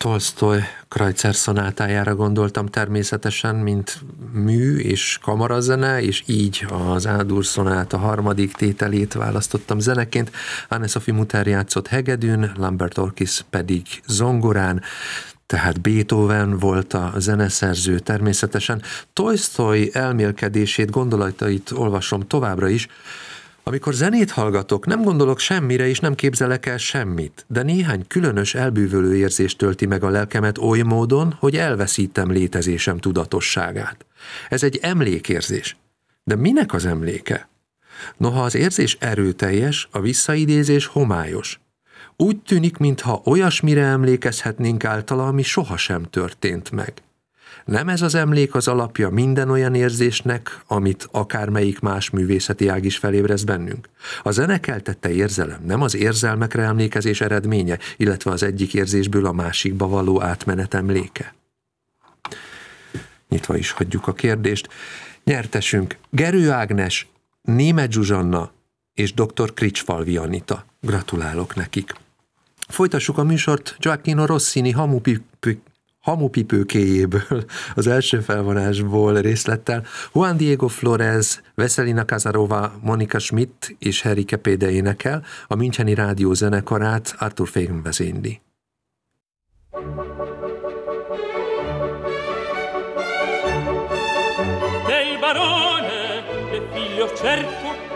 Tolsztoj Kreutzer szonátájára gondoltam természetesen, mint mű és kamarazene, és így az A-dur szonáta harmadik tételét választottam zeneként. Anne-Sophie Mutter játszott hegedűn, Lambert Orkis pedig zongorán, tehát Beethoven volt a zeneszerző természetesen. Tolsztoj elmélkedését, gondolatait olvasom továbbra is. Amikor zenét hallgatok, nem gondolok semmire és nem képzelek el semmit, de néhány különös elbűvölő érzés tölti meg a lelkemet oly módon, hogy elveszítem létezésem tudatosságát. Ez egy emlékérzés. De minek az emléke? Noha az érzés erőteljes, a visszaidézés homályos. Úgy tűnik, mintha olyasmire emlékezhetnénk általa, ami sohasem történt meg. Nem ez az emlék az alapja minden olyan érzésnek, amit akármelyik más művészeti ág is felébreszt bennünk? A zene keltette érzelem nem az érzelmekre emlékezés eredménye, illetve az egyik érzésből a másikba való átmenet emléke? Nyitva is hagyjuk a kérdést. Nyertesünk Gerő Ágnes, Németh Zsuzsanna és dr. Kricsfalvi Anita. Gratulálok nekik. Folytassuk a műsort Gioacchino Rossini hamupipőkéjéből, az első felvonásból részlettel. Juan Diego Flórez, Veselina Kazarova, Monika Schmidt és Harry Kepéde énekel, a Müncheni Rádió zenekarát Arthur Fagan vezényli. Del barone, e figlio certo,